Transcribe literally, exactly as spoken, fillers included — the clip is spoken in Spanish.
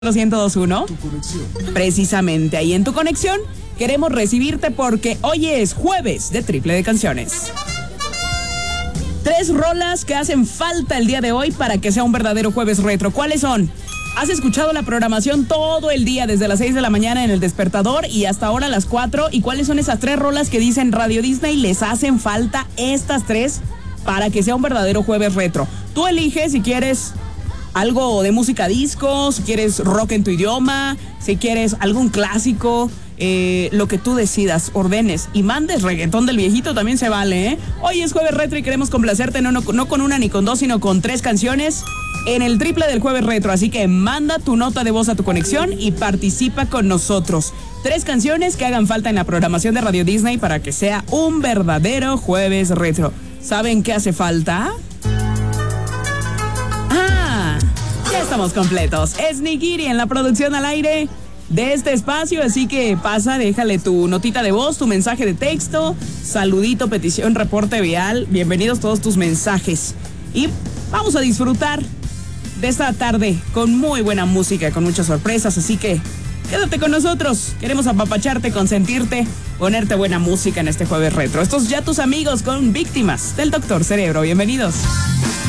ciento dos punto uno. Tu conexión. Precisamente ahí en tu conexión queremos recibirte porque hoy es jueves de triple de canciones. Tres rolas que hacen falta el día de hoy para que sea un verdadero jueves retro. ¿Cuáles son? Has escuchado la programación todo el día, desde las seis de la mañana en el despertador y hasta ahora a las cuatro. ¿Y cuáles son esas tres rolas que dicen Radio Disney? Les hacen falta estas tres para que sea un verdadero jueves retro. Tú eliges si quieres algo de música disco, si quieres rock en tu idioma, si quieres algún clásico, eh, lo que tú decidas, ordenes y mandes. Reggaetón del viejito también se vale, ¿eh? Hoy es jueves retro y queremos complacerte no, no, no con una ni con dos, sino con tres canciones en el triple del jueves retro. Así que manda tu nota de voz a tu conexión y participa con nosotros. Tres canciones que hagan falta en la programación de Radio Disney para que sea un verdadero jueves retro. ¿Saben qué hace falta? Ya estamos completos. Es Nikiri en la producción al aire de este espacio, así que pasa, déjale tu notita de voz, tu mensaje de texto, saludito, petición, reporte vial. Bienvenidos todos tus mensajes. Y vamos a disfrutar de esta tarde con muy buena música, con muchas sorpresas, así que quédate con nosotros. Queremos apapacharte, consentirte, ponerte buena música en este jueves retro. Estos ya tus amigos con Víctimas del Doctor Cerebro. Bienvenidos.